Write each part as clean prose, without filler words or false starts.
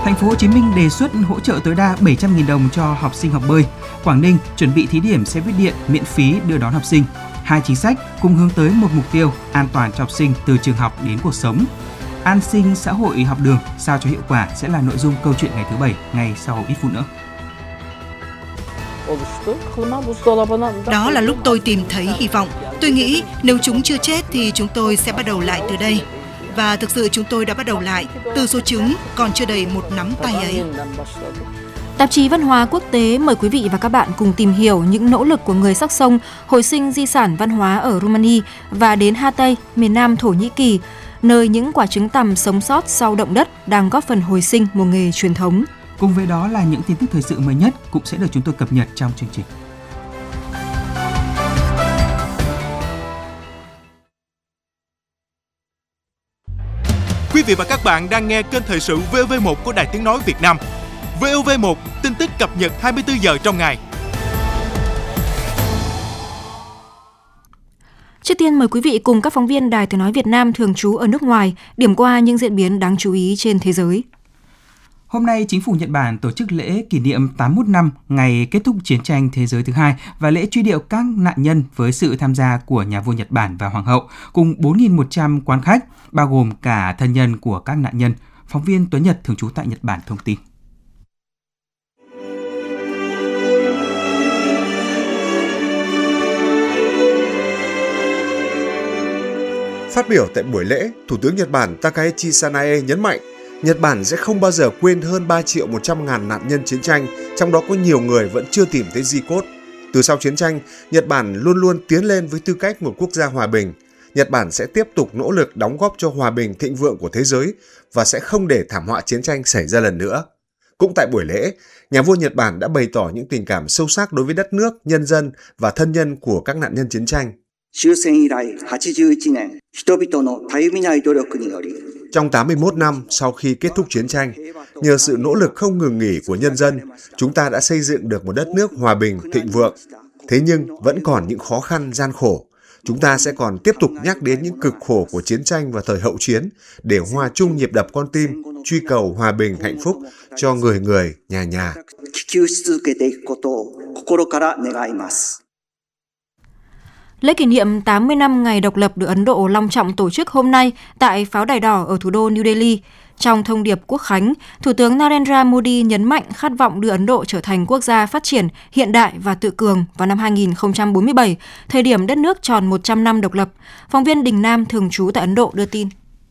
Thành phố Hồ Chí Minh đề xuất hỗ trợ tối đa 700.000 đồng cho học sinh học bơi. Quảng Ninh chuẩn bị thí điểm xe buýt điện miễn phí đưa đón học sinh. Hai chính sách cùng hướng tới một mục tiêu an toàn cho học sinh từ trường học đến cuộc sống. An sinh xã hội học đường sao cho hiệu quả sẽ là nội dung câu chuyện ngày thứ 7 ngay sau ít phút nữa. Đó là lúc tôi tìm thấy hy vọng. Tôi nghĩ nếu chúng chưa chết thì chúng tôi sẽ bắt đầu lại từ đây. Và thực sự chúng tôi đã bắt đầu lại từ số trứng còn chưa đầy một nắm tay ấy. Tạp chí Văn hóa Quốc tế mời quý vị và các bạn cùng tìm hiểu những nỗ lực của người Saxon hồi sinh di sản văn hóa ở Rumani và đến Hatay, miền nam Thổ Nhĩ Kỳ, nơi những quả trứng tằm sống sót sau động đất đang góp phần hồi sinh một nghề truyền thống. Cùng với đó là những tin tức thời sự mới nhất cũng sẽ được chúng tôi cập nhật trong chương trình. Quý vị và các bạn đang nghe kênh thời sự VOV1 của Đài Tiếng nói Việt Nam. VOV1, tin tức cập nhật 24 giờ trong ngày. Trước tiên mời quý vị cùng các phóng viên Đài Tiếng nói Việt Nam thường trú ở nước ngoài điểm qua những diễn biến đáng chú ý trên thế giới. Hôm nay, chính phủ Nhật Bản tổ chức lễ kỷ niệm 81 năm ngày kết thúc chiến tranh thế giới thứ hai và lễ truy điệu các nạn nhân với sự tham gia của nhà vua Nhật Bản và Hoàng hậu, cùng 4.100 quan khách, bao gồm cả thân nhân của các nạn nhân. Phóng viên Tuấn Nhật thường trú tại Nhật Bản thông tin. Phát biểu tại buổi lễ, Thủ tướng Nhật Bản Takaichi Sanae nhấn mạnh Nhật Bản sẽ không bao giờ quên hơn 3.100.000 nạn nhân chiến tranh, trong đó có nhiều người vẫn chưa tìm thấy di cốt. Từ sau chiến tranh, Nhật Bản luôn luôn tiến lên với tư cách một quốc gia hòa bình. Nhật Bản sẽ tiếp tục nỗ lực đóng góp cho hòa bình thịnh vượng của thế giới và sẽ không để thảm họa chiến tranh xảy ra lần nữa. Cũng tại buổi lễ, nhà vua Nhật Bản đã bày tỏ những tình cảm sâu sắc đối với đất nước, nhân dân và thân nhân của các nạn nhân chiến tranh. Trong 81 năm sau khi kết thúc chiến tranh, nhờ sự nỗ lực không ngừng nghỉ của nhân dân, chúng ta đã xây dựng được một đất nước hòa bình, thịnh vượng. Thế nhưng vẫn còn những khó khăn, gian khổ. Chúng ta sẽ còn tiếp tục nhắc đến những cực khổ của chiến tranh và thời hậu chiến để hòa chung nhịp đập con tim, truy cầu hòa bình, hạnh phúc cho người người, nhà nhà. Lễ kỷ niệm 80 năm ngày độc lập được Ấn Độ long trọng tổ chức hôm nay tại Pháo Đài Đỏ ở thủ đô New Delhi. Trong thông điệp quốc khánh, Thủ tướng Narendra Modi nhấn mạnh khát vọng đưa Ấn Độ trở thành quốc gia phát triển, hiện đại và tự cường vào năm 2047, thời điểm đất nước tròn 100 năm độc lập. Phóng viên Đình Nam thường trú tại Ấn Độ đưa tin.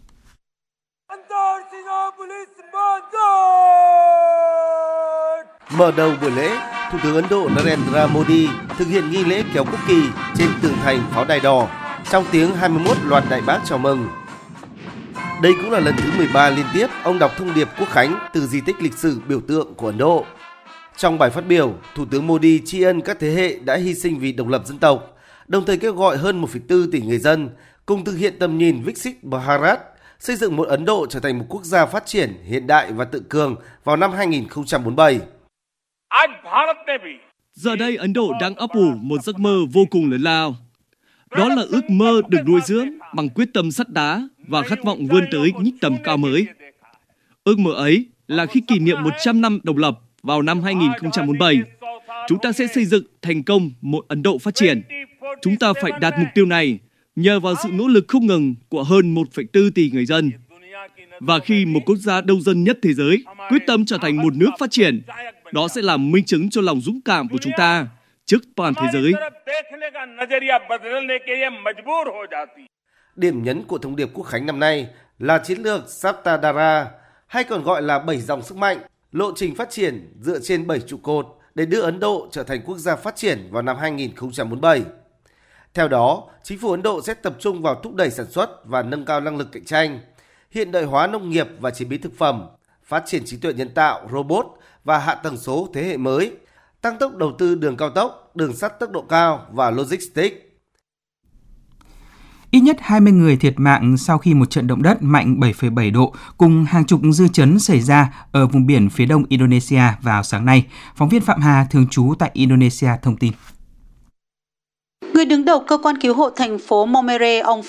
Mở đầu buổi lễ, Thủ tướng Ấn Độ Narendra Modi thực hiện nghi lễ kéo quốc kỳ trên tường thành Pháo Đài Đỏ trong tiếng 21 loạt đại bác chào mừng. Đây cũng là lần thứ 13 liên tiếp ông đọc thông điệp quốc khánh từ di tích lịch sử biểu tượng của Ấn Độ. Trong bài phát biểu, Thủ tướng Modi tri ân các thế hệ đã hy sinh vì độc lập dân tộc, đồng thời kêu gọi hơn 1,4 tỷ người dân cùng thực hiện tầm nhìn Viksit Bharat, xây dựng một Ấn Độ trở thành một quốc gia phát triển, hiện đại và tự cường vào năm 2047. Giờ đây Ấn Độ đang ấp ủ một giấc mơ vô cùng lớn lao. Đó là ước mơ được nuôi dưỡng bằng quyết tâm sắt đá và khát vọng vươn tới những tầm cao mới. Ước mơ ấy là khi kỷ niệm 100 năm độc lập vào năm 2047, chúng ta sẽ xây dựng thành công một Ấn Độ phát triển. Chúng ta phải đạt mục tiêu này nhờ vào sự nỗ lực không ngừng của hơn 1,4 tỷ người dân. Và khi một quốc gia đông dân nhất thế giới quyết tâm trở thành một nước phát triển, đó sẽ là minh chứng cho lòng dũng cảm của chúng ta trước toàn thế giới. Điểm nhấn của thông điệp quốc khánh năm nay là chiến lược Saptadhara, hay còn gọi là 7 dòng sức mạnh, lộ trình phát triển dựa trên 7 trụ cột để đưa Ấn Độ trở thành quốc gia phát triển vào năm 2047. Theo đó, chính phủ Ấn Độ sẽ tập trung vào thúc đẩy sản xuất và nâng cao năng lực cạnh tranh, hiện đại hóa nông nghiệp và chế biến thực phẩm, phát triển trí tuệ nhân tạo, robot và hạ tầng số thế hệ mới, tăng tốc đầu tư đường cao tốc, đường sắt tốc độ cao và logistics. Ít nhất 20 người thiệt mạng sau khi một trận động đất mạnh 7,7 độ cùng hàng chục dư chấn xảy ra ở vùng biển phía đông Indonesia vào sáng nay. Phóng viên Phạm Hà thường trú tại Indonesia thông tin. Người đứng đầu cơ quan cứu hộ thành phố Maumere, ông